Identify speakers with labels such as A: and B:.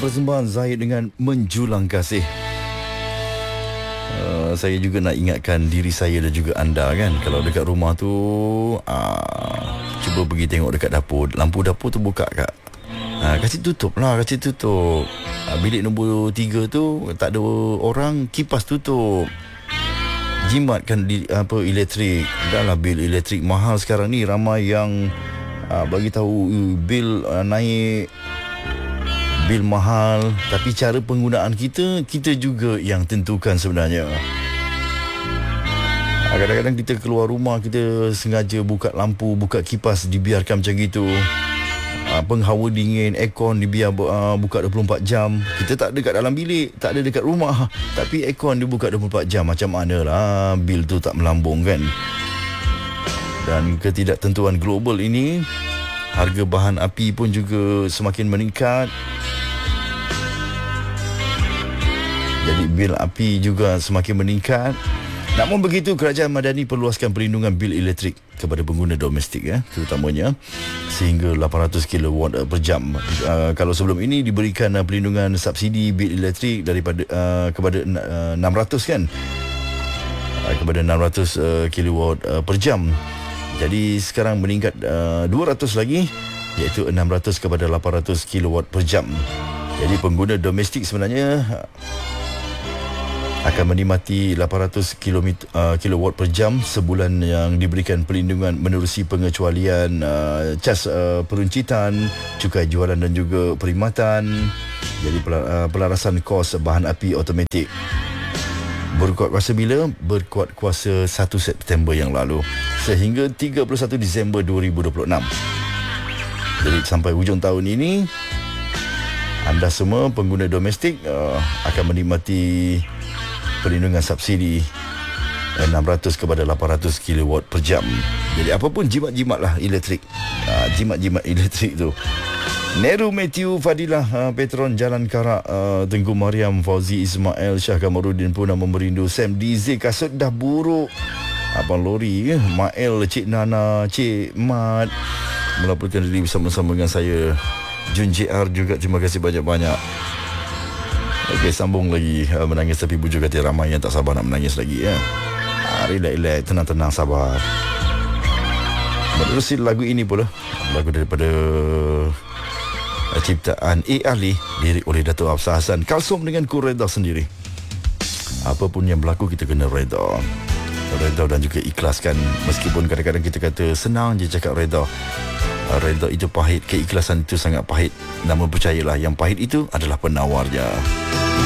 A: Persembahan Zahid dengan Menjulang Kasih. Saya juga nak ingatkan diri saya dan juga anda kan, kalau dekat rumah tu cuba pergi tengok dekat dapur. Lampu dapur tu buka kak, kasih tutup. Bilik nombor 3 tu tak ada orang, kipas tutup. Jimatkan elektrik. Dah lah bil elektrik mahal sekarang ni. Ramai yang bagi tahu bil naik, bil mahal, tapi cara penggunaan kita juga yang tentukan sebenarnya. Kadang-kadang kita keluar rumah, kita sengaja buka lampu, buka kipas, dibiarkan macam gitu. Penghawa dingin, aircon dibiar buka 24 jam. Kita tak ada kat dalam bilik, tak ada dekat rumah, tapi aircon dibuka 24 jam. Macam manalah bil tu tak melambung kan. Dan ketidaktentuan global ini, harga bahan api pun juga semakin meningkat. Jadi bil api juga semakin meningkat. Namun begitu, Kerajaan Madani perluaskan perlindungan bil elektrik kepada pengguna domestik terutamanya sehingga 800 kW per jam. Kalau sebelum ini diberikan perlindungan subsidi bil elektrik daripada kepada 600 kan, kepada 600 kW per jam. Jadi sekarang meningkat 200 lagi, iaitu 600 kepada 800 kW per jam. Jadi pengguna domestik sebenarnya akan menikmati 800 kW per jam sebulan yang diberikan perlindungan menerusi pengecualian cas peruncitan, cukai jualan dan juga perkhidmatan. Jadi pelarasan kos bahan api automatik berkuat kuasa bila? Berkuat kuasa 1 September yang lalu sehingga 31 Disember 2026. Jadi sampai hujung tahun ini, anda semua pengguna domestik akan menikmati perlindungan subsidi 600 kepada 800 kW per jam. Jadi apapun jimat-jimat lah elektrik, jimat-jimat elektrik tu. Neru Matthew Fadilah, Petron Jalan Karak, Tengku Mariam, Fauzi Ismail, Syah Kamaruddin pun memberindu. Sam DZ, kasut dah buruk. Abang Lori, Mael, Cik Nana, Cik Mat melaporkan diri bersama-sama dengan saya. Jun JR juga, terima kasih banyak-banyak. Okey, sambung lagi. Menangis tapi bujur hati, ramai yang tak sabar nak menangis lagi ya. Relax, tenang-tenang, sabar. Menerusi lagu ini pula, lagu daripada ciptaan A. Ali, lirik oleh Dato' Hafsah Hassan, Kalsum dengan Ku Redha Sendiri. Apapun yang berlaku, kita kena redha dan juga ikhlaskan. Meskipun kadang-kadang kita kata senang je cakap redha itu pahit, keikhlasan itu sangat pahit. Namun percayalah, yang pahit itu adalah penawarnya.